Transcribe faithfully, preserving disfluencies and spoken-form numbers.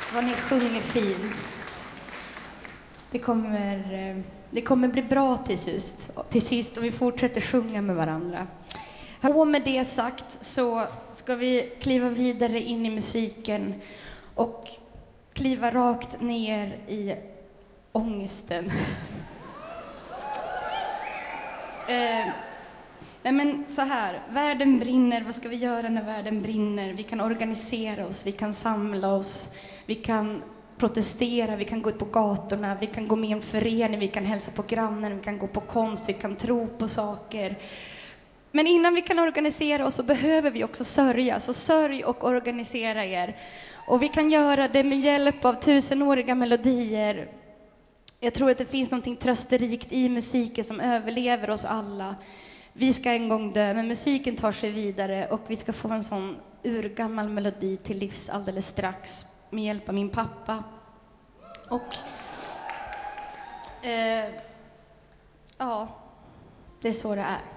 Vad ni sjunger fint. Det kommer, det kommer bli bra till sist, till sist om vi fortsätter sjunga med varandra. Och med det sagt så ska vi kliva vidare in i musiken och kliva rakt ner i ångesten. eh, nej men så här, världen brinner, vad ska vi göra när världen brinner? Vi kan organisera oss, vi kan samla oss, vi kan protestera, vi kan gå ut på gatorna, vi kan gå med i en förening, vi kan hälsa på grannen, vi kan gå på konst, vi kan tro på saker. Men innan vi kan organisera oss så behöver vi också sörja, så sörj och organisera er. Och vi kan göra det med hjälp av tusenåriga melodier. Jag tror att det finns något trösterikt i musiken som överlever oss alla. Vi ska en gång dö, men musiken tar sig vidare och vi ska få en sån urgammal melodi till livs alldeles strax med hjälp av min pappa. Och eh, ja, det är så det är.